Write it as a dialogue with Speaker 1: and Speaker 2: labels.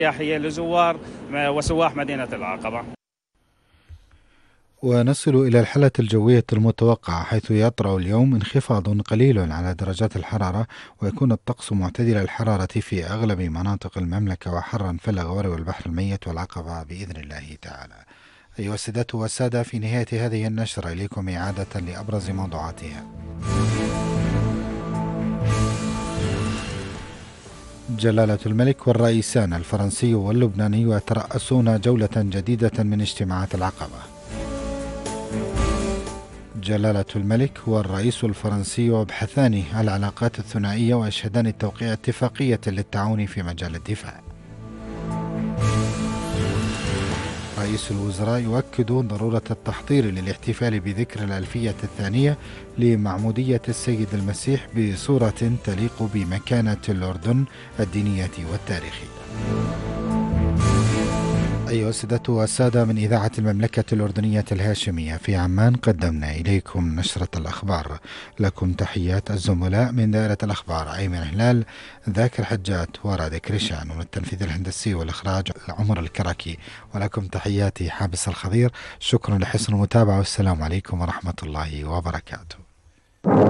Speaker 1: سياحية لزوار وسواح مدينة العقبة.
Speaker 2: ونصل إلى الحالة الجوية المتوقعة، حيث يطرأ اليوم انخفاض قليل على درجات الحرارة، ويكون الطقس معتدل الحرارة في أغلب مناطق المملكة، وحرا في الأغوار والبحر الميت والعقبة بإذن الله تعالى. أيها السادة والسادة، في نهاية هذه النشرة إليكم إعادة لأبرز موضوعاتها. جلالة الملك والرئيسان الفرنسي واللبناني يترأسون جولة جديدة من اجتماعات العقبة. جلالة الملك والرئيس الفرنسي يبحثان العلاقات الثنائية ويشهدان توقيع اتفاقية للتعاون في مجال الدفاع. رئيس الوزراء يؤكد ضرورة التحضير للاحتفال بذكرى الألفية الثانية لمعمودية السيد المسيح بصورة تليق بمكانة الأردن الدينية والتاريخية. أيها السادة والسادة، من إذاعة المملكة الأردنية الهاشمية في عمان قدمنا إليكم نشرة الأخبار. لكم تحيات الزملاء من دائرة الأخبار أيمن هلال، ذاكر حجات، وراد كريشان، ومن التنفيذ الهندسي والإخراج عمر الكركي. ولكم تحياتي حابس الخضير. شكرا لحسن المتابعة، والسلام عليكم ورحمة الله وبركاته.